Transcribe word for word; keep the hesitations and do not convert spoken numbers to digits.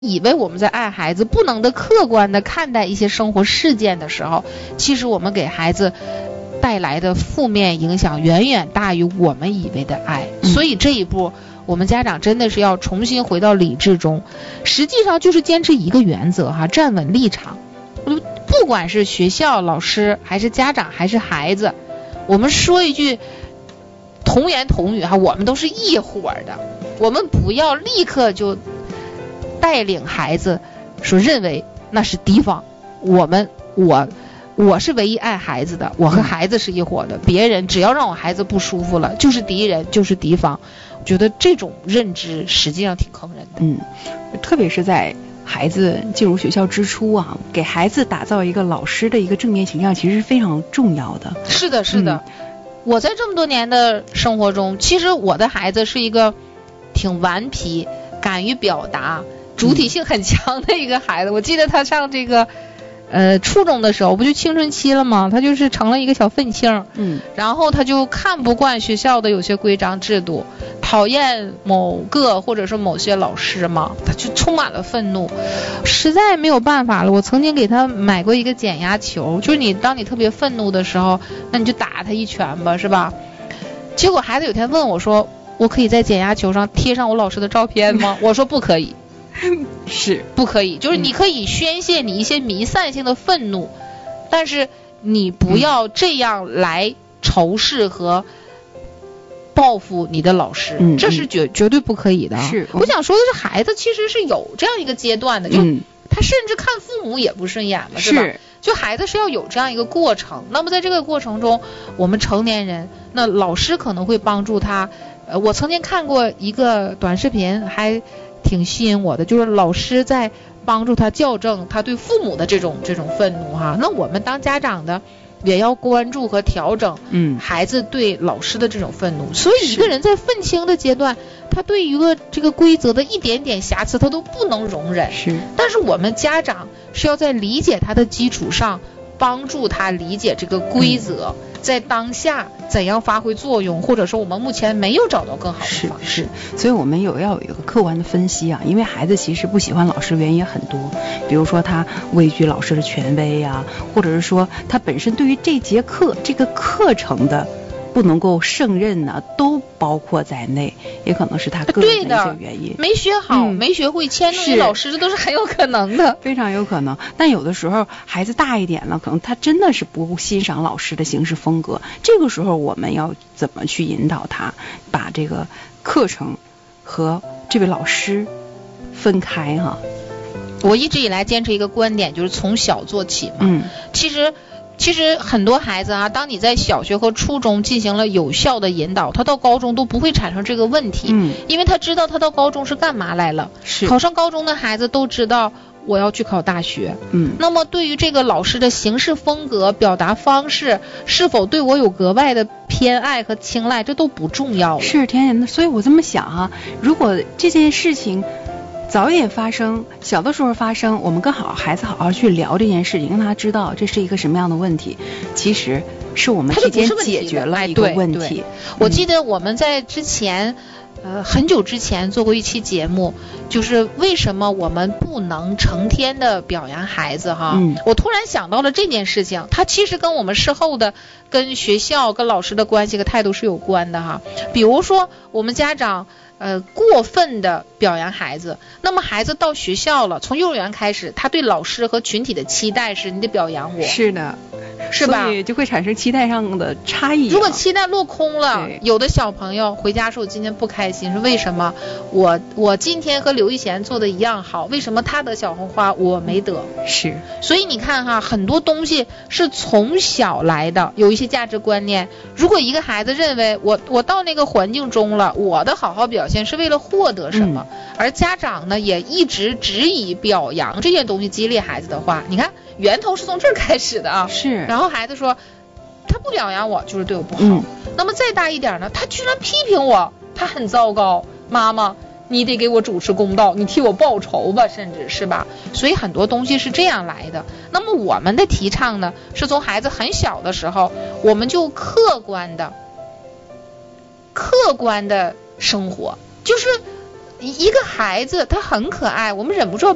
以为我们在爱孩子，不能的客观的看待一些生活事件的时候，其实我们给孩子带来的负面影响远远大于我们以为的爱。所以这一步我们家长真的是要重新回到理智中，实际上就是坚持一个原则哈，站稳立场。不管是学校老师还是家长还是孩子，我们说一句童言童语哈，我们都是一伙的。我们不要立刻就带领孩子说认为那是敌方，我们我我是唯一爱孩子的，我和孩子是一伙的，别人只要让我孩子不舒服了就是敌人就是敌方。我觉得这种认知实际上挺坑人的。 嗯，特别是在孩子进入学校之初啊，给孩子打造一个老师的一个正面形象其实是非常重要的。 是的是的、嗯、我在这么多年的生活中，其实我的孩子是一个挺顽皮敢于表达主体性很强的一个孩子、嗯、我记得他上这个呃初中的时候不就青春期了吗，他就是成了一个小愤青。嗯，然后他就看不惯学校的有些规章制度，讨厌某个或者是某些老师嘛，他就充满了愤怒，实在没有办法了。我曾经给他买过一个减压球，就是你当你特别愤怒的时候，那你就打他一拳吧，是吧？结果孩子有天问我说，我可以在减压球上贴上我老师的照片吗？我说不可以。 是不可以，就是你可以宣泄你一些弥散性的愤怒、嗯、但是你不要这样来仇视和报复你的老师、嗯、这是绝绝对不可以的。是，我想说的是孩子其实是有这样一个阶段的，就、嗯、他甚至看父母也不顺眼了，是吧？是，就孩子是要有这样一个过程。那么在这个过程中，我们成年人，那老师可能会帮助他。呃，我曾经看过一个短视频，还挺吸引我的，就是老师在帮助他校正他对父母的这种这种愤怒哈。那我们当家长的也要关注和调整嗯孩子对老师的这种愤怒、嗯、所以一个人在愤青的阶段，他对一个这个规则的一点点瑕疵他都不能容忍。是，但是我们家长是要在理解他的基础上帮助他理解这个规则、嗯、在当下怎样发挥作用，或者说我们目前没有找到更好的方式。 是，是，所以我们有要有一个客观的分析啊，因为孩子其实不喜欢老师的原因也很多，比如说他畏惧老师的权威啊，或者是说他本身对于这节课这个课程的不能够胜任呢，都包括在内，也可能是他个人的一些原因。 没学好、嗯、没学会迁怒于老师，这都是很有可能的， 非常有可能。但有的时候孩子大一点了，可能他真的是不欣赏老师的行事风格，这个时候我们要怎么去引导他把这个课程和这位老师分开哈、啊？ 我一直以来坚持一个观点，就是从小做起嘛。嗯，其实其实很多孩子啊，当你在小学和初中进行了有效的引导，他到高中都不会产生这个问题。嗯，因为他知道他到高中是干嘛来了。是，考上高中的孩子都知道我要去考大学。嗯，那么对于这个老师的行事风格、表达方式是否对我有格外的偏爱和青睐，这都不重要了。 是，甜甜的。所以我这么想啊，如果这件事情早一点发生，小的时候发生，我们跟好孩子好好去聊这件事情，让他知道这是一个什么样的问题，其实是我们之间解决了一个问题。哎嗯、 我记得我们在之前呃很久之前做过一期节目，就是为什么我们不能成天的表扬孩子哈、嗯、我突然想到了这件事情，它其实跟我们事后的跟学校跟老师的关系和态度是有关的哈。比如说我们家长呃，过分的表扬孩子，那么孩子到学校了，从幼儿园开始，他对老师和群体的期待是你得表扬我。 是的， 是吧？ 所以就会产生期待上的差异、啊。 如果期待落空了，有的小朋友回家说我今天不开心，是为什么？我我今天和刘一贤做的一样好，为什么他得小红花我没得？是，所以你看哈，很多东西是从小来的，有一些价值观念。如果一个孩子认为我我到那个环境中了，我的好好表现是为了获得什么、嗯、而家长呢也一直只以表扬这件东西激励孩子的话，你看源头是从这儿开始的啊。是，然后孩子说他不表扬我就是对我不好、嗯、那么再大一点呢，他居然批评我，他很糟糕，妈妈你得给我主持公道，你替我报仇吧，甚至是吧。所以很多东西是这样来的。那么我们的提倡呢，是从孩子很小的时候，我们就客观的客观的生活，就是一个孩子他很可爱，我们忍不住